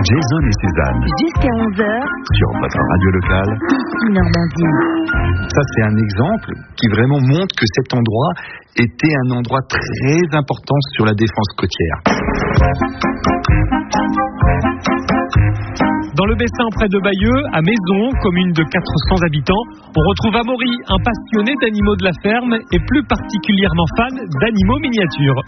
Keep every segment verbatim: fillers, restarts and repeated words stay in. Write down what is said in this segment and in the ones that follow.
Jason et Suzanne. Jusqu'à onze heures. Sur votre radio locale. Ici Normandie. Ça, c'est un exemple qui vraiment montre que cet endroit était un endroit très important sur la défense côtière. Dans le Bessin près de Bayeux, à Maison, commune de quatre cents habitants, on retrouve Amaury, un passionné d'animaux de la ferme et plus particulièrement fan d'animaux miniatures.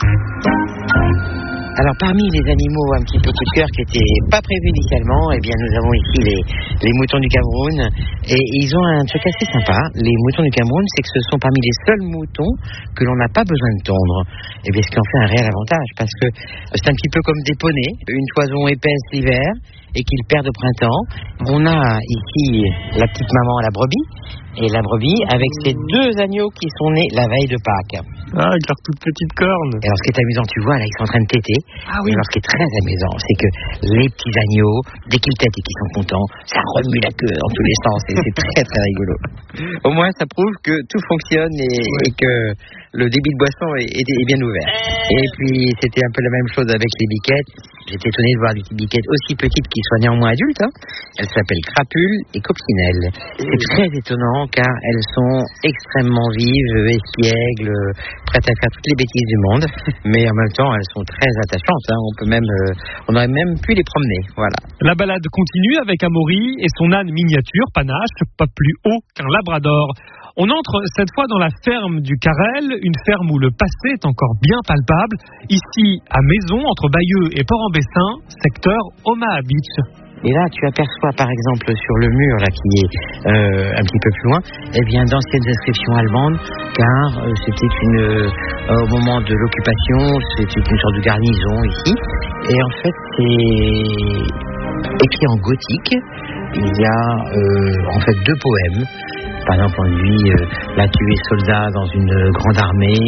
Alors parmi les animaux un petit peu coup de cœur qui n'étaient pas prévus initialement, eh bien nous avons ici les, les moutons du Cameroun et, et ils ont un truc assez sympa. Les moutons du Cameroun, c'est que ce sont parmi les seuls moutons que l'on n'a pas besoin de tondre. Et bien ce qui en fait un réel avantage parce que c'est un petit peu comme des poneys, une toison épaisse l'hiver et qu'ils perdent au printemps. On a ici la petite maman, la brebis, et la brebis avec ses deux agneaux qui sont nés la veille de Pâques. Ah, avec leurs toutes petites cornes. Et alors ce qui est amusant, tu vois, là ils sont en train de téter. Ah oui. Et alors ce qui est très amusant, c'est que les petits agneaux, dès qu'ils têtent et qu'ils sont contents, ça remue la queue dans tous les sens et c'est très très rigolo. Au moins ça prouve que tout fonctionne et, ouais. et que le débit de boisson est, est, est bien ouvert. Et puis c'était un peu la même chose avec les biquettes. J'étais étonné de voir des petites biquettes aussi petites qui soient néanmoins adultes. Hein. Elles s'appellent Crapule et Coccinelle. C'est très étonnant car elles sont extrêmement vives, espiègles, prêtes à faire toutes les bêtises du monde. Mais en même temps, elles sont très attachantes. Hein. On peut même, euh, on aurait même pu les promener. Voilà. La balade continue avec Amaury et son âne miniature, Panache, pas plus haut qu'un labrador. On entre cette fois dans la ferme du Carrel, une ferme où le passé est encore bien palpable. Ici, à Maison, entre Bayeux et Port-en-Bessin, secteur Omaha Beach. Et là, tu aperçois par exemple sur le mur là qui est euh, un petit peu plus loin, eh bien d'anciennes inscriptions allemandes, car euh, c'était une euh, au moment de l'occupation, c'était une sorte de garnison ici. Et en fait, c'est écrit en gothique. Il y a euh, en fait deux poèmes. Par exemple, on dit euh, là tu es soldat dans une grande armée,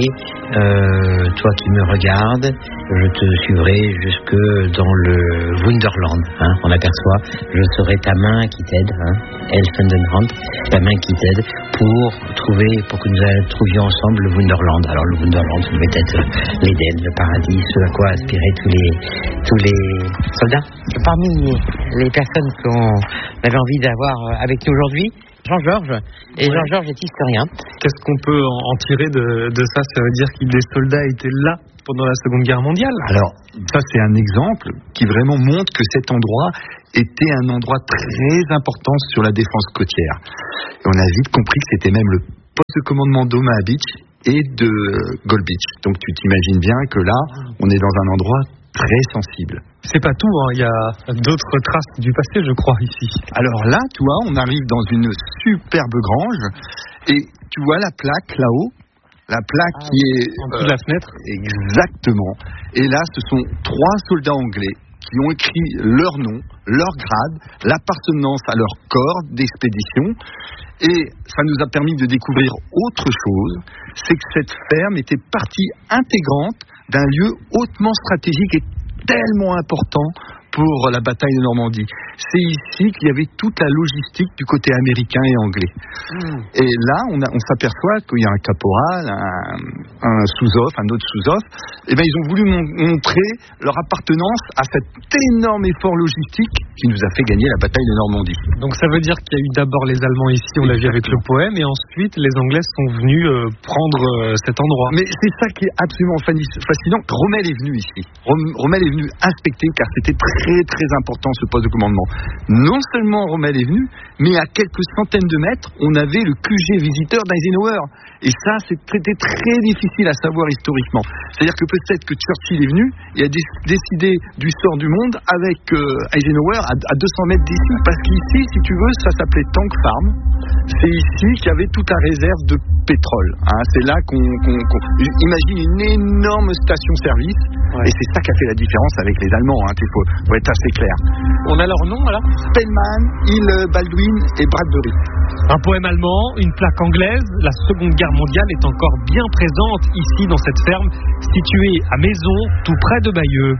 euh, toi qui me regardes, je te suivrai jusque dans le Wunderland. Hein, on aperçoit, je serai ta main qui t'aide, hein, Elfendenhand, ta main qui t'aide pour trouver, pour que nous trouvions ensemble le Wunderland. Alors le Wunderland, ça devait être l'Éden, le paradis, ce à quoi aspiraient tous les tous les soldats. Et parmi les personnes qu'on avait envie d'avoir avec nous aujourd'hui, Jean-Georges, et ouais. Jean-Georges est historien. Qu'est-ce qu'on peut en tirer de, de ça? Ça veut dire que les soldats étaient là pendant la Seconde Guerre mondiale? Alors, ça c'est un exemple qui vraiment montre que cet endroit était un endroit très important sur la défense côtière. Et on a vite compris que c'était même le poste de commandement d'Omaha Beach et de Gold Beach. Donc tu t'imagines bien que là, on est dans un endroit très sensible. C'est pas tout, hein. Il y a d'autres traces du passé, je crois, ici. Alors là, tu vois, on arrive dans une superbe grange et tu vois la plaque là-haut, la plaque ah, qui est en dessous euh, de la fenêtre. Exactement. Et là, ce sont trois soldats anglais qui ont écrit leur nom, leur grade, l'appartenance à leur corps d'expédition. Et ça nous a permis de découvrir autre chose, c'est que cette ferme était partie intégrante d'un lieu hautement stratégique et tellement important pour la bataille de Normandie. C'est ici qu'il y avait toute la logistique du côté américain et anglais. Mmh. Et là, on, a, on s'aperçoit qu'il y a un caporal, un, un sous-off, un autre sous-off. Et bien, ils ont voulu mon- montrer leur appartenance à cet énorme effort logistique qui nous a fait gagner la bataille de Normandie. Donc ça veut dire qu'il y a eu d'abord les Allemands ici, on l'a vu avec le poème, et ensuite les Anglais sont venus euh, prendre euh, cet endroit. Mais c'est ça qui est absolument fascinant. Rommel est venu ici. Rommel est venu inspecter car c'était très très important ce poste de commandement. Non seulement Rommel est venu, mais à quelques centaines de mètres, on avait le Q G visiteur d'Eisenhower. Et ça, c'était très difficile à savoir historiquement. C'est-à-dire que peut-être que Churchill est venu et a décidé du sort du monde avec euh, Eisenhower à, à deux cents mètres d'ici. Parce qu'ici, si tu veux, ça s'appelait Tank Farm. C'est ici qu'il y avait toute la réserve de pétrole. Hein. C'est là qu'on, qu'on, qu'on imagine une énorme station-service. Ouais. Et c'est ça qui a fait la différence avec les Allemands. Il hein. faut, faut être assez clair. On a leur nom, là ? Spellman, Hill, Baldwin et Bradbury. Un poème allemand, une plaque anglaise. La Seconde Guerre mondiale est encore bien présente ici dans cette ferme située à Maison, tout près de Bayeux.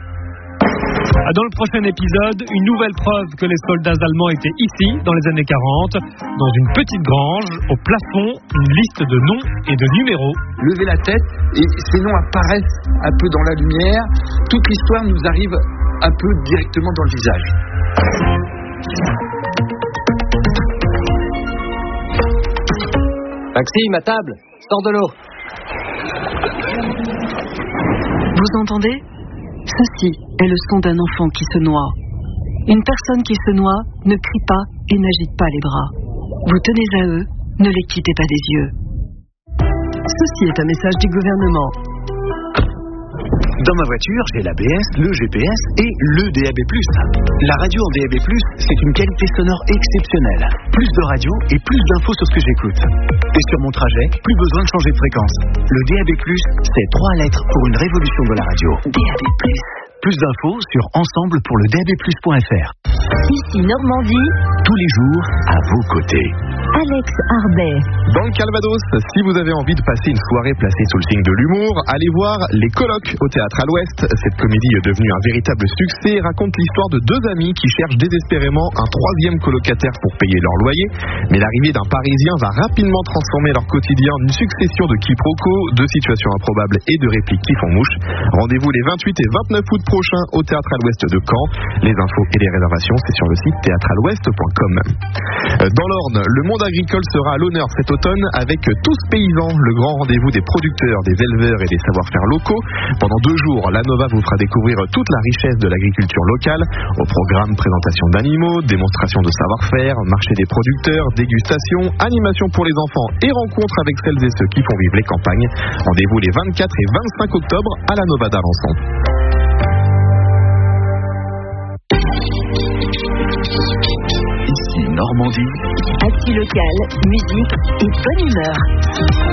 Dans le prochain épisode, une nouvelle preuve que les soldats allemands étaient ici dans les années quarante, dans une petite grange, au plafond, une liste de noms et de numéros. Levez la tête et ces noms apparaissent un peu dans la lumière. Toute l'histoire nous arrive un peu directement dans le visage. Maxime, à table, sors de l'eau. Vous entendez ? Ceci est le son d'un enfant qui se noie. Une personne qui se noie ne crie pas et n'agite pas les bras. Vous tenez à eux, ne les quittez pas des yeux. Ceci est un message du gouvernement. Dans ma voiture, j'ai l'A B S, le G P S et le D A B plus. La radio en D A B plus, c'est une qualité sonore exceptionnelle. Plus de radio et plus d'infos sur ce que j'écoute. Et sur mon trajet, plus besoin de changer de fréquence. Le D A B plus, c'est trois lettres pour une révolution de la radio. D A B plus. Plus d'infos sur ensemble pour le D A B plus point F R. Ici Normandie. Tous les jours, à vos côtés. Alex Arbet. Dans le Calvados, si vous avez envie de passer une soirée placée sous le signe de l'humour, allez voir Les Colocs au Théâtre à l'Ouest. Cette comédie est devenue un véritable succès et raconte l'histoire de deux amis qui cherchent désespérément un troisième colocataire pour payer leur loyer. Mais l'arrivée d'un Parisien va rapidement transformer leur quotidien en une succession de quiproquos, de situations improbables et de répliques qui font mouche. Rendez-vous les vingt-huit et vingt-neuf août prochains au Théâtre à l'Ouest de Caen. Les infos et les réservations, c'est sur le site théâtre à l'ouest point com. Dans l'Orne, le monde agricole sera à l'honneur cet automne avec Tous Paysans, le grand rendez-vous des producteurs, des éleveurs et des savoir-faire locaux. Pendant deux jours, la Nova vous fera découvrir toute la richesse de l'agriculture locale. Au programme, présentation d'animaux, démonstration de savoir-faire, marché des producteurs, dégustation, animation pour les enfants et rencontres avec celles et ceux qui font vivre les campagnes. Rendez-vous les vingt-quatre et vingt-cinq octobre à la Nova d'Alençon. Ici Normandie. Actu local, musique et bonne humeur.